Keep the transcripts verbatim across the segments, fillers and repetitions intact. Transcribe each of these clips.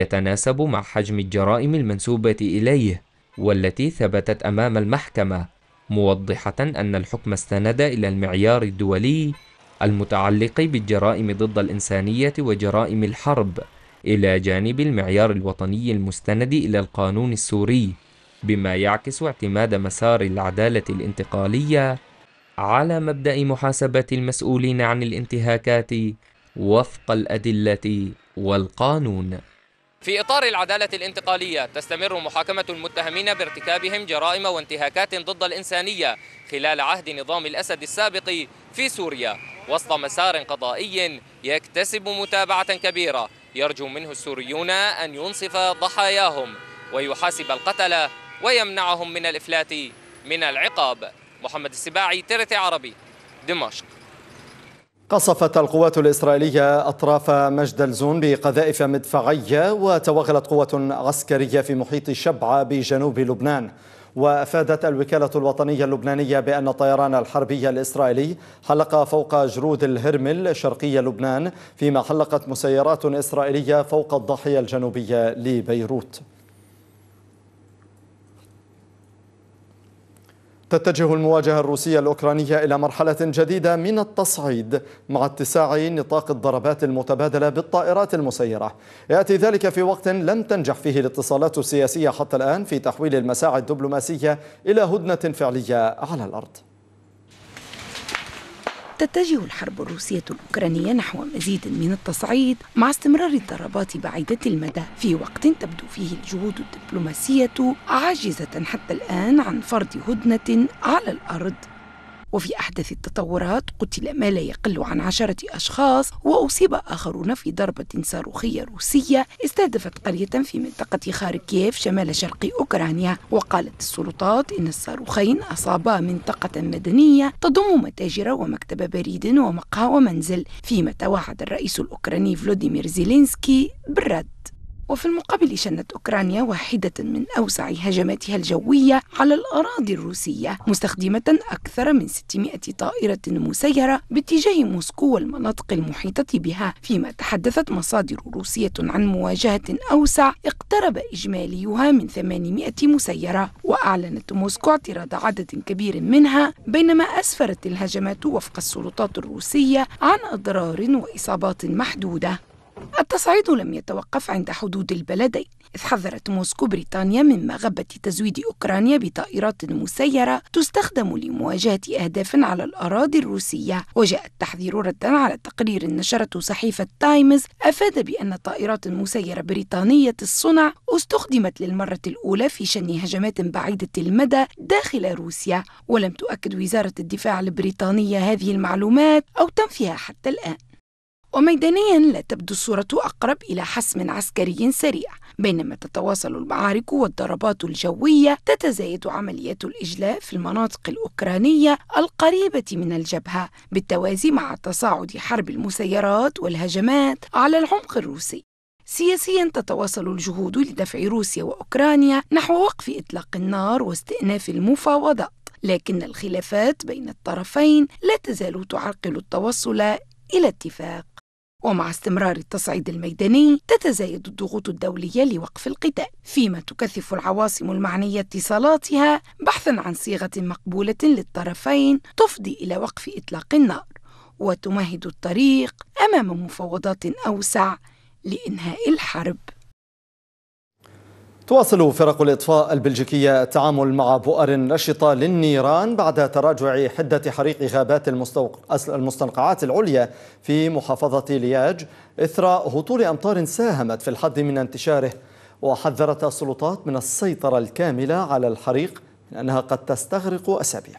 يتناسب مع حجم الجرائم المنسوبة إليه والتي ثبتت أمام المحكمة، موضحة أن الحكم استند إلى المعيار الدولي المتعلق بالجرائم ضد الإنسانية وجرائم الحرب، إلى جانب المعيار الوطني المستند إلى القانون السوري، بما يعكس اعتماد مسار العدالة الانتقالية على مبدأ محاسبة المسؤولين عن الانتهاكات وفق الأدلة والقانون. في إطار العدالة الانتقالية تستمر محاكمة المتهمين بارتكابهم جرائم وانتهاكات ضد الإنسانية خلال عهد نظام الأسد السابق في سوريا، وسط مسار قضائي يكتسب متابعة كبيرة يرجو منه السوريون أن ينصف ضحاياهم ويحاسب القتلة ويمنعهم من الإفلات من العقاب. محمد السباعي، ترتي عربي، دمشق. قصفت القوات الإسرائيلية أطراف مجدلزون بقذائف مدفعية، وتوغلت قوة عسكرية في محيط شبعة بجنوب لبنان. وأفادت الوكالة الوطنية اللبنانية بأن الطيران الحربي الإسرائيلي حلق فوق جرود الهرمل شرقي لبنان، فيما حلقت مسيرات إسرائيلية فوق الضاحية الجنوبية لبيروت. تتجه المواجهة الروسية الأوكرانية إلى مرحلة جديدة من التصعيد مع اتساع نطاق الضربات المتبادلة بالطائرات المسيرة. يأتي ذلك في وقت لم تنجح فيه الاتصالات السياسية حتى الآن في تحويل المساعي الدبلوماسية إلى هدنة فعلية على الأرض. تتجه الحرب الروسية الأوكرانية نحو مزيد من التصعيد مع استمرار الضربات بعيدة المدى، في وقت تبدو فيه الجهود الدبلوماسية عاجزة حتى الآن عن فرض هدنة على الأرض. وفي أحدث التطورات قتل ما لا يقل عن عشرة أشخاص وأصيب آخرون في ضربة صاروخية روسية استهدفت قرية في منطقة خاركيف شمال شرق أوكرانيا. وقالت السلطات إن الصاروخين أصابا منطقة مدنية تضم متاجر ومكتب بريد ومقهى ومنزل، فيما توعد الرئيس الأوكراني فلوديمير زيلينسكي بالرد. وفي المقابل شنت أوكرانيا واحدة من أوسع هجماتها الجوية على الأراضي الروسية، مستخدمة أكثر من ستمائة طائرة مسيرة باتجاه موسكو والمناطق المحيطة بها، فيما تحدثت مصادر روسية عن مواجهة أوسع اقترب إجماليها من ثمانمائة مسيرة. وأعلنت موسكو اعتراض عدد كبير منها، بينما أسفرت الهجمات وفق السلطات الروسية عن أضرار وإصابات محدودة. التصعيد لم يتوقف عند حدود البلدين، إذ حذرت موسكو بريطانيا من مغبة تزويد أوكرانيا بطائرات مسيرة تستخدم لمواجهة أهداف على الأراضي الروسية. وجاء التحذير ردا على تقرير نشرته صحيفة تايمز أفاد بأن طائرات مسيرة بريطانية الصنع استخدمت للمرة الأولى في شن هجمات بعيدة المدى داخل روسيا، ولم تؤكد وزارة الدفاع البريطانية هذه المعلومات أو تنفيها حتى الآن. وميدانيا لا تبدو الصورة أقرب إلى حسم عسكري سريع، بينما تتواصل المعارك والضربات الجوية تتزايد عمليات الإجلاء في المناطق الأوكرانية القريبة من الجبهة، بالتوازي مع تصاعد حرب المسيرات والهجمات على العمق الروسي. سياسيا تتواصل الجهود لدفع روسيا وأوكرانيا نحو وقف إطلاق النار واستئناف المفاوضات، لكن الخلافات بين الطرفين لا تزال تعرقل التوصل إلى اتفاق. ومع استمرار التصعيد الميداني تتزايد الضغوط الدولية لوقف القتال، فيما تكثف العواصم المعنية اتصالاتها بحثاً عن صيغة مقبولة للطرفين تفضي إلى وقف إطلاق النار وتمهد الطريق أمام مفاوضات أوسع لإنهاء الحرب. تواصل فرق الإطفاء البلجيكية التعامل مع بؤر نشطة للنيران بعد تراجع حدة حريق غابات المستنقعات العليا في محافظة لياج إثر هطول أمطار ساهمت في الحد من انتشاره. وحذرت السلطات من السيطرة الكاملة على الحريق من أنها قد تستغرق أسابيع.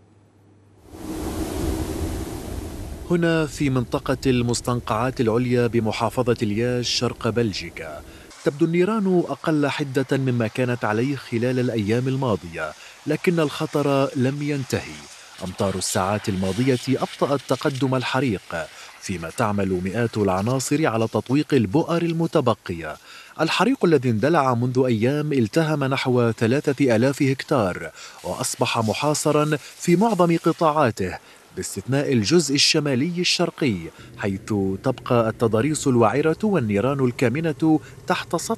هنا في منطقة المستنقعات العليا بمحافظة لياج شرق بلجيكا تبدو النيران أقل حدة مما كانت عليه خلال الأيام الماضية، لكن الخطر لم ينتهي. أمطار الساعات الماضية أبطأت تقدم الحريق، فيما تعمل مئات العناصر على تطويق البؤر المتبقية. الحريق الذي اندلع منذ أيام التهم نحو ثلاثة آلاف هكتار وأصبح محاصرا في معظم قطاعاته باستثناء الجزء الشمالي الشرقي، حيث تبقى التضاريس الوعرة والنيران الكامنة تحت سطح